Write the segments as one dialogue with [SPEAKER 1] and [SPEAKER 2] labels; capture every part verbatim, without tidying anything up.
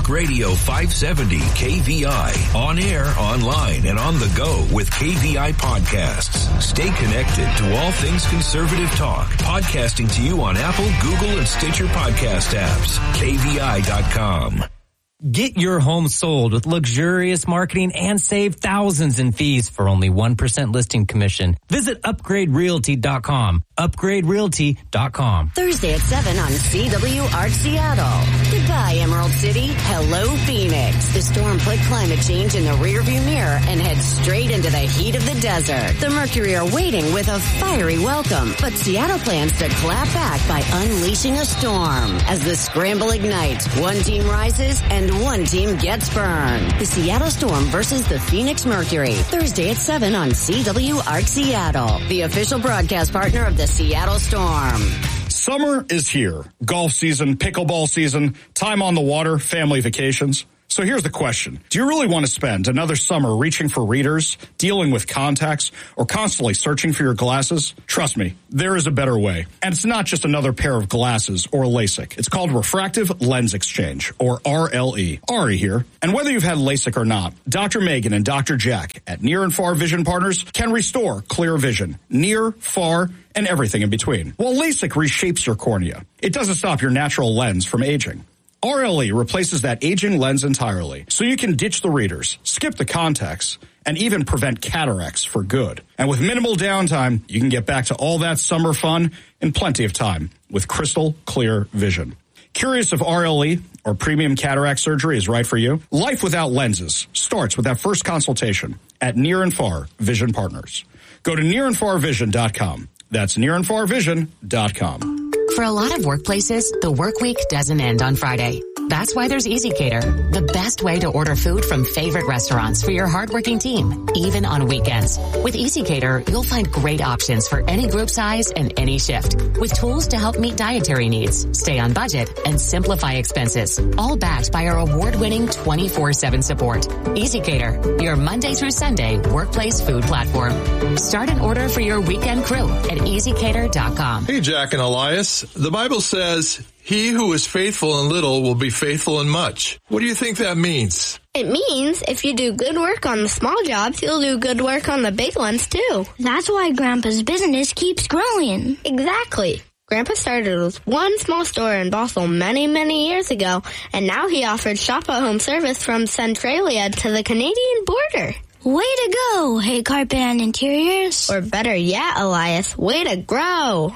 [SPEAKER 1] Talk Radio five seventy K V I. On air, online, and on the go with K V I podcasts. Stay connected to all things conservative talk. Podcasting to you on Apple, Google, and Stitcher podcast apps. K V I dot com.
[SPEAKER 2] Get your home sold with luxurious marketing and save thousands in fees for only one percent listing commission. Visit upgrade realty dot com. upgrade realty dot com.
[SPEAKER 3] Thursday at seven on C W Art Seattle. Goodbye, Emerald City. Hello, Phoenix. The storm put climate change in the rearview mirror and heads straight into the heat of the desert. The Mercury are waiting with a fiery welcome, but Seattle plans to clap back by unleashing a storm. As the scramble ignites, one team rises and one team gets burned. The Seattle Storm versus the Phoenix Mercury. Thursday at seven on C W Art Seattle, the official broadcast partner of the Seattle Storm.
[SPEAKER 4] Summer is here. Golf season, pickleball season, time on the water, family vacations. So here's the question. Do you really want to spend another summer reaching for readers, dealing with contacts, or constantly searching for your glasses? Trust me, there is a better way. And it's not just another pair of glasses or LASIK. It's called Refractive Lens Exchange, or R L E. Ari here. And whether you've had LASIK or not, Doctor Megan and Doctor Jack at Near and Far Vision Partners can restore clear vision, near, far, and everything in between. While LASIK reshapes your cornea, it doesn't stop your natural lens from aging. R L E replaces that aging lens entirely, so you can ditch the readers, skip the contacts, and even prevent cataracts for good. And with minimal downtime, you can get back to all that summer fun in plenty of time with crystal clear vision. Curious if R L E or premium cataract surgery is right for you? Life without lenses starts with that first consultation at Near and Far Vision Partners. Go to near and far vision dot com. That's near and far vision dot com.
[SPEAKER 5] For a lot of workplaces, the work week doesn't end on Friday. That's why there's EasyCater, the best way to order food from favorite restaurants for your hardworking team, even on weekends. With EasyCater, you'll find great options for any group size and any shift, with tools to help meet dietary needs, stay on budget, and simplify expenses, all backed by our award-winning twenty-four seven support. EasyCater, your Monday through Sunday workplace food platform. Start an order for your weekend crew at easy cater dot com.
[SPEAKER 6] Hey, Jack and Elias. The Bible says, he who is faithful in little will be faithful in much. What do you think that means?
[SPEAKER 7] It means if you do good work on the small jobs, you'll do good work on the big ones, too.
[SPEAKER 8] That's why Grandpa's business keeps growing.
[SPEAKER 7] Exactly. Grandpa started with one small store in Bothell many, many years ago, and now he offers shop-at-home service from Centralia to the Canadian border.
[SPEAKER 8] Way to go, Hey Carpet and Interiors.
[SPEAKER 7] Or better yet, Elias, way to grow.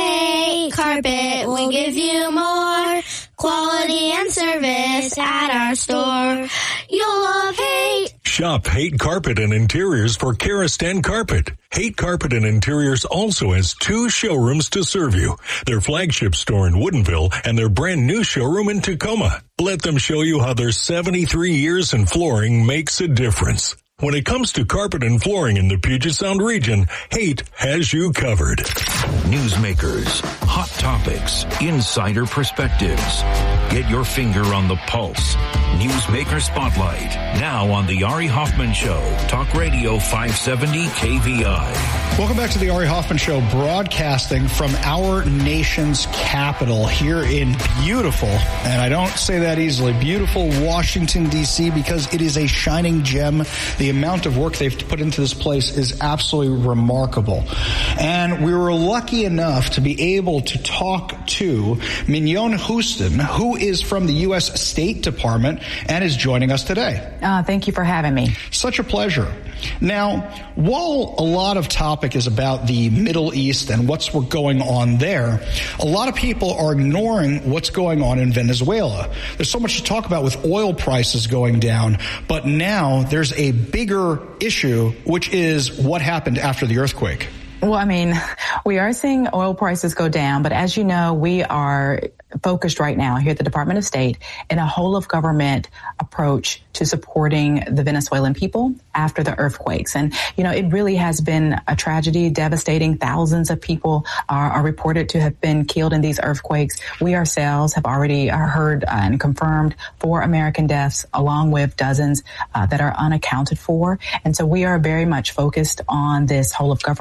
[SPEAKER 8] Hey Carpet, we'll give you more quality and service at our store. You'll love Haight.
[SPEAKER 9] Shop Haight Carpet and Interiors for Karastan Carpet. Haight Carpet and Interiors also has two showrooms to serve you. Their flagship store in Woodinville and their brand new showroom in Tacoma. Let them show you how their seventy-three years in flooring makes a difference. When it comes to carpet and flooring in the Puget Sound region, Haight has you covered.
[SPEAKER 1] Newsmakers, hot topics, insider perspectives. Get your finger on the pulse. Newsmaker Spotlight, now on the Ari Hoffman Show. Talk Radio five seventy K V I.
[SPEAKER 4] Welcome back to the Ari Hoffman Show, broadcasting from our nation's capital here in beautiful, and I don't say that easily, beautiful Washington, D C, because it is a shining gem. The amount of work they've put into this place is absolutely remarkable. And we were lucky enough to be able to talk to Mignon Houston, who is from the U S State Department and is joining us today.
[SPEAKER 10] Uh, thank you for having me.
[SPEAKER 4] Such a pleasure. Now, while a lot of topic is about the Middle East and what's going on there, a lot of people are ignoring what's going on in Venezuela. There's so much to talk about with oil prices going down, but now there's a bigger issue, which is what happened after the earthquake.
[SPEAKER 10] Well, I mean, we are seeing oil prices go down, but as you know, we are focused right now here at the Department of State in a whole of government approach to supporting the Venezuelan people after the earthquakes. And, you know, it really has been a tragedy, devastating. Thousands of people are, are reported to have been killed in these earthquakes. We ourselves have already heard and confirmed four American deaths, along with dozens uh, that are unaccounted for. And so we are very much focused on this whole of government approach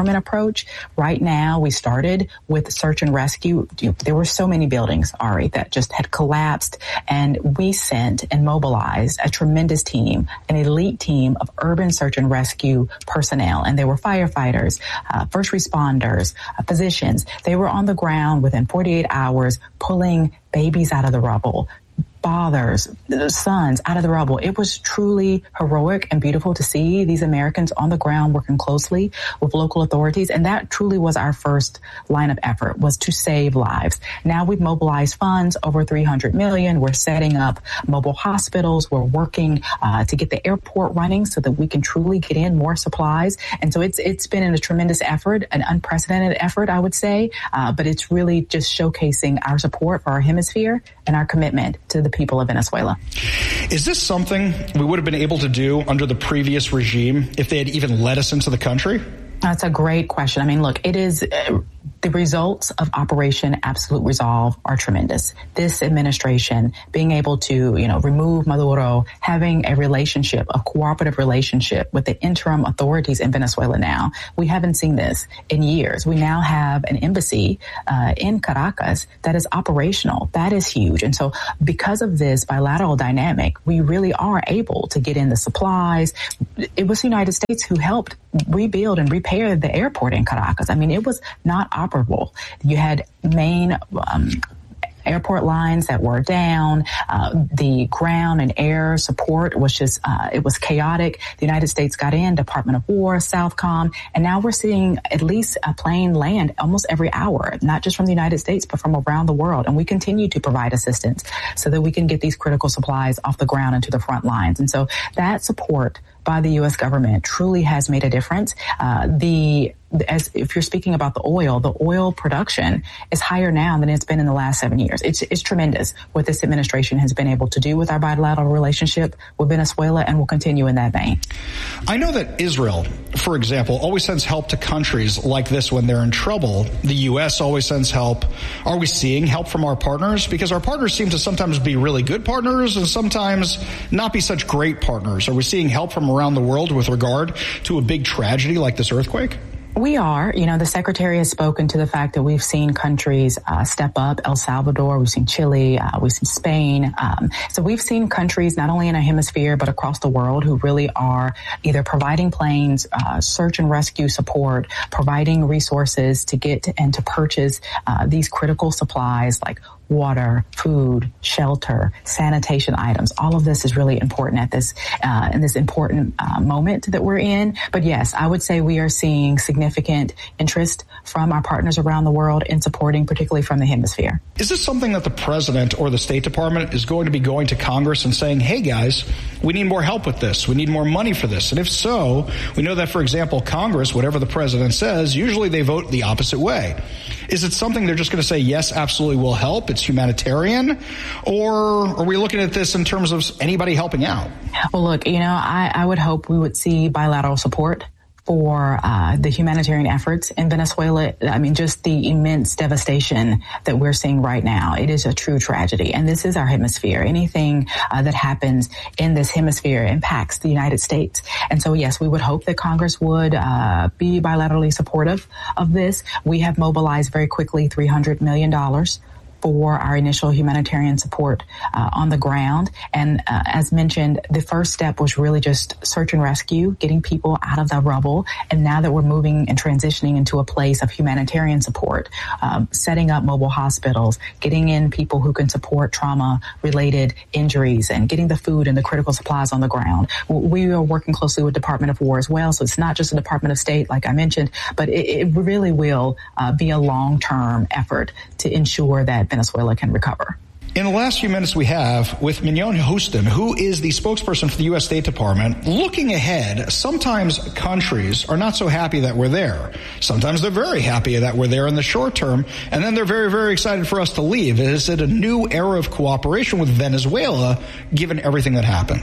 [SPEAKER 10] approach. Right now, we started with search and rescue. There were so many buildings, Ari, that just had collapsed, and we sent and mobilized a tremendous team, an elite team of urban search and rescue personnel, and they were firefighters, uh, first responders, uh, physicians. They were on the ground within forty-eight hours, pulling babies out of the rubble, fathers, sons out of the rubble. It was truly heroic and beautiful to see these Americans on the ground working closely with local authorities. And that truly was our first line of effort, was to save lives. Now we've mobilized funds, over three hundred million. We're setting up mobile hospitals. We're working uh, to get the airport running so that we can truly get in more supplies. And so it's it's been a tremendous effort, an unprecedented effort, I would say. Uh, but it's really just showcasing our support for our hemisphere and our commitment to the people of Venezuela.
[SPEAKER 4] Is this something we would have been able to do under the previous regime if they had even let us into the country?
[SPEAKER 10] That's a great question. I mean, look, it is uh, the results of Operation Absolute Resolve are tremendous. This administration being able to, you know, remove Maduro, having a relationship, a cooperative relationship with the interim authorities in Venezuela now. We haven't seen this in years. We now have an embassy uh, in Caracas that is operational. That is huge. And so because of this bilateral dynamic, we really are able to get in the supplies. It was the United States who helped rebuild and repair the airport in Caracas. I mean, it was not operable. You had main um, airport lines that were down. Uh, the ground and air support was just, uh, it was chaotic. The United States got in, Department of War, Southcom, and now we're seeing at least a plane land almost every hour, not just from the United States, but from around the world. And we continue to provide assistance so that we can get these critical supplies off the ground and to the front lines. And so that support by the U S government truly has made a difference. Uh, the as if you're speaking about the oil, the oil production is higher now than it's been in the last seven years. It's, it's tremendous what this administration has been able to do with our bilateral relationship with Venezuela, and will continue in that vein.
[SPEAKER 4] I know that Israel, for example, always sends help to countries like this when they're in trouble. The U S always sends help. Are we seeing help from our partners? Because our partners seem to sometimes be really good partners and sometimes not be such great partners. Are we seeing help from around the world with regard to a big tragedy like this earthquake?
[SPEAKER 10] We are. You know, the secretary has spoken to the fact that we've seen countries uh, step up. El Salvador, we've seen Chile, uh, we've seen Spain. Um, so we've seen countries not only in our hemisphere, but across the world who really are either providing planes, uh, search and rescue support, providing resources to get and to purchase uh, these critical supplies like water, food, shelter, sanitation items. All of this is really important at this, uh, in this important uh, moment that we're in. But yes, I would say we are seeing significant interest from our partners around the world in supporting, particularly from the hemisphere.
[SPEAKER 4] Is this something that the president or the State Department is going to be going to Congress and saying, hey guys, we need more help with this. We need more money for this. And if so, we know that, for example, Congress, whatever the president says, usually they vote the opposite way. Is it something they're just going to say, yes, absolutely will help, it's humanitarian? Or are we looking at this in terms of anybody helping out?
[SPEAKER 10] Well, look, you know, I, I would hope we would see bilateral support for uh, the humanitarian efforts in Venezuela. I mean, just the immense devastation that we're seeing right now. It is a true tragedy. And this is our hemisphere. Anything uh, that happens in this hemisphere impacts the United States. And so, yes, we would hope that Congress would uh, be bilaterally supportive of this. We have mobilized very quickly three hundred million dollars for our initial humanitarian support uh, on the ground. And uh, as mentioned, the first step was really just search and rescue, getting people out of the rubble. And now that we're moving and transitioning into a place of humanitarian support, um, setting up mobile hospitals, getting in people who can support trauma-related injuries, and getting the food and the critical supplies on the ground. We are working closely with Department of War as well. So it's not just the Department of State, like I mentioned, but it, it really will uh, be a long-term effort to ensure that Venezuela can recover.
[SPEAKER 4] In the last few minutes we have with Mignon Houston, who is the spokesperson for the U S State Department, looking ahead, sometimes countries are not so happy that we're there. Sometimes they're very happy that we're there in the short term, and then they're very, very excited for us to leave. Is it a new era of cooperation with Venezuela, given everything that happened?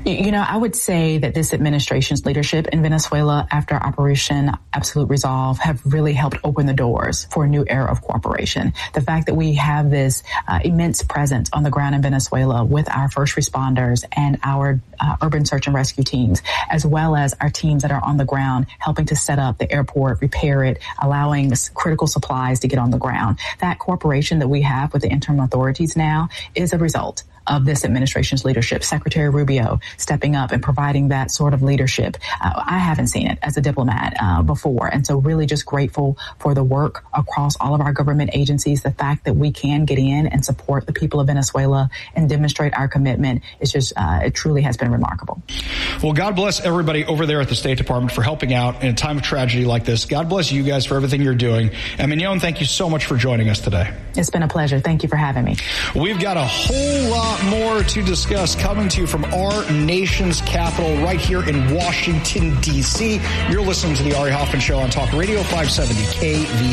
[SPEAKER 10] You know, I would say that this administration's leadership in Venezuela after Operation Absolute Resolve have really helped open the doors for a new era of cooperation. The fact that we have this uh, immense presence on the ground in Venezuela with our first responders and our uh, urban search and rescue teams, as well as our teams that are on the ground helping to set up the airport, repair it, allowing critical supplies to get on the ground. That cooperation that we have with the interim authorities now is a result of this administration's leadership. Secretary Rubio stepping up and providing that sort of leadership. Uh, I haven't seen it as a diplomat uh, before. And so really just grateful for the work across all of our government agencies. The fact that we can get in and support the people of Venezuela and demonstrate our commitment is just, uh, it truly has been remarkable.
[SPEAKER 4] Well, God bless everybody over there at the State Department for helping out in a time of tragedy like this. God bless you guys for everything you're doing. And Mignon, thank you so much for joining us today.
[SPEAKER 10] It's been a pleasure. Thank you for having me.
[SPEAKER 4] We've got a whole lot more to discuss coming to you from our nation's capital right here in Washington, D C. You're listening to the Ari Hoffman Show on Talk Radio five seventy K V